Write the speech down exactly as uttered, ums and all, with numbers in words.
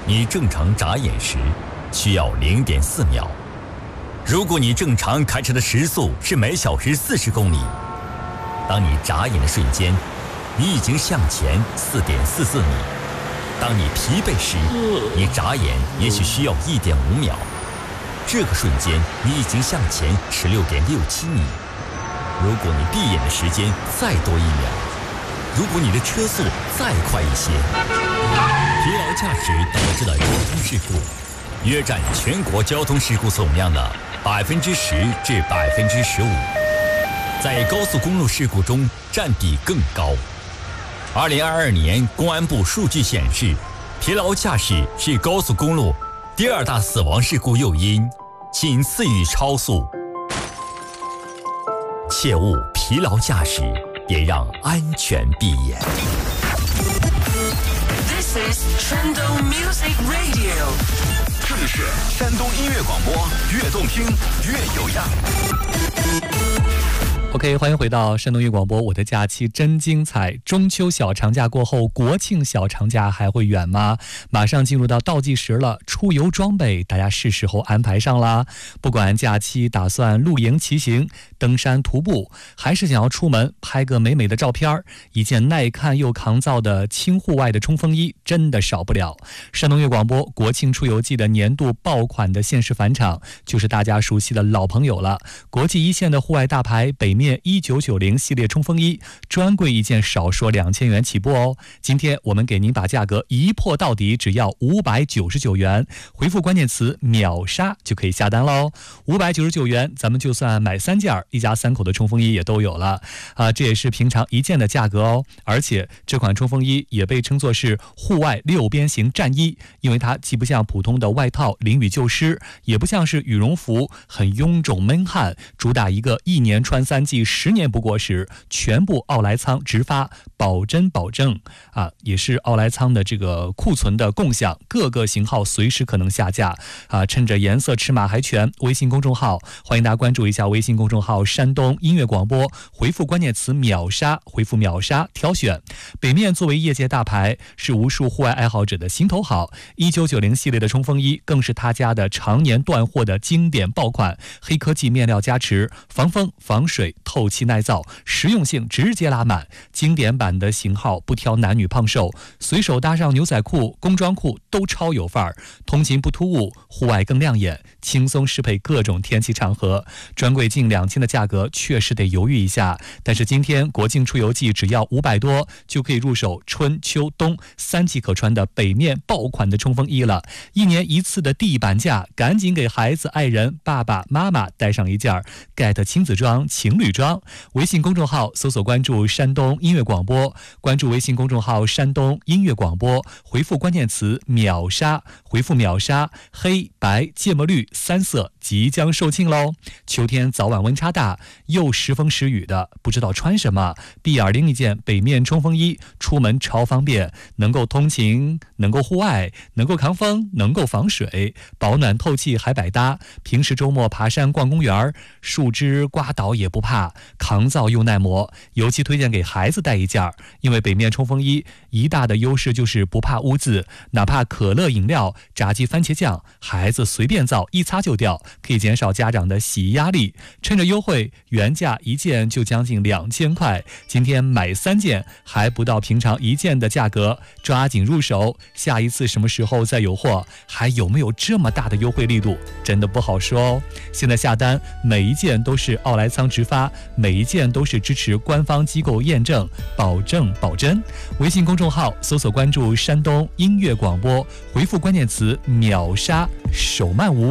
你正常眨眼时需要 零点四秒。如果你正常开车的时速是每小时四十公里，当你眨眼的瞬间，你已经向前 四点四四米。当你疲惫时，你眨眼也许需要 一点五秒。这个瞬间，你已经向前 十六点六七米。如果你闭眼的时间再多一秒，如果你的车速再快一些，疲劳驾驶导致的交通事故约占全国交通事故总量的百分之十至百分之十五，在高速公路事故中占比更高。二零二二年公安部数据显示，疲劳驾驶是高速公路第二大死亡事故诱因，仅次于超速。切勿疲劳驾驶，也让安全闭眼。 This is 山东 Music Radio， 这里是山东音乐广播，越动听越有样。 OK， 欢迎回到山东音乐广播，我的假期真精彩。中秋小长假过后，国庆小长假还会远吗？马上进入到倒计时了，出游装备大家是时候安排上啦。不管假期打算露营骑行、登山徒步，还是想要出门拍个美美的照片，一件耐看又抗造的轻户外的冲锋衣真的少不了。山东音乐广播国庆出游季的年度爆款的限时返场，就是大家熟悉的老朋友了，国际一线的户外大牌北面一九九零系列冲锋衣，专柜一件少说两千元起步哦。今天我们给您把价格一破到底，只要五百九十九元，回复关键词秒杀就可以下单喽。五百九十九元，咱们就算买三件，一家三口的冲锋衣也都有了啊！这也是平常一件的价格哦。而且这款冲锋衣也被称作是户外六边形战衣，因为它既不像普通的外套淋雨就湿，也不像是羽绒服很臃肿闷汗，主打一个一年穿三季十年不过时，全部奥莱仓直发，保真保证啊！也是奥莱仓的这个库存的共享，各个型号随时可能下架啊！趁着颜色尺码还全，微信公众号欢迎大家关注一下微信公众号山东音乐广播，回复关键词秒杀，回复秒杀挑选。北面作为业界大牌，是无数户外爱好者的心头好，一九九零系列的冲锋衣更是他家的常年断货的经典爆款，黑科技面料加持，防风防水透气耐造，实用性直接拉满。经典版的型号不挑男女胖瘦，随手搭上牛仔裤、工装裤都超有范儿，通勤不突兀，户外更亮眼，轻松适配各种天气场合。专柜近两千的价格确实得犹豫一下，但是今天国庆出游季只要五百多，就可以入手春秋冬三季可穿的北面爆款的冲锋衣了。一年一次的地板价，赶紧给孩子、爱人、爸爸妈妈带上一件 get 亲子装、情侣装。微信公众号搜索关注山东音乐广播，关注微信公众号山东音乐广播，回复关键词秒杀，回复秒杀，黑白芥末绿三色即将售罄喽。秋天早晚温差大，又时风时雨的，不知道穿什么，闭眼拎一件北面冲锋衣，出门超方便，能够通勤，能够户外，能够抗风，能够防水，保暖透气还百搭。平时周末爬山逛公园，树枝刮倒也不怕，抗造又耐磨。尤其推荐给孩子带一件，因为北面冲锋衣一大的优势就是不怕污渍，哪怕可乐饮料、炸鸡番茄酱，孩子随便造一擦就掉，可以减少家长的洗衣压力。趁着优惠，原价一件就将近两千块，今天买三件还不到平常一件的价格，抓紧入手。下一次什么时候再有货，还有没有这么大的优惠力度，真的不好说哦。现在下单每一件都是奥莱仓直发，每一件都是支持官方机构验证，保证保真。微信公众号搜索关注山东音乐广播，回复关键词秒杀手慢无。